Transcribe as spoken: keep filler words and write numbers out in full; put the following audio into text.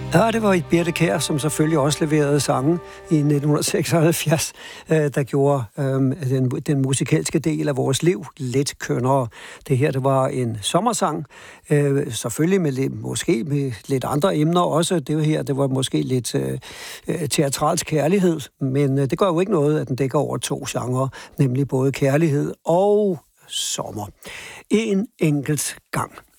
Ja, det var et Birthe Kjær, som selvfølgelig også leverede sange i nitten seksoghalvfjerds, øh, der gjorde øh, den, den musikalske del af vores liv lidt kønnere. Det her, det var en sommersang, øh, selvfølgelig med lidt, måske med lidt andre emner også. Det her, det var måske lidt øh, teatralsk kærlighed, men øh, det gør jo ikke noget, at den dækker over to genrer, nemlig både kærlighed og sommer. En enkelt gang.